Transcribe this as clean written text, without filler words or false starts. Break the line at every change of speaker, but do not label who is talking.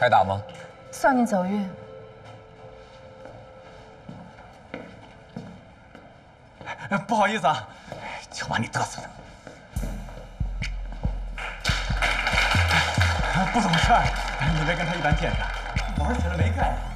该打吗？
算你走运。
不好意思啊，就把你嘚瑟的。不懂事儿，你别跟他一般见识，玩起来没概念。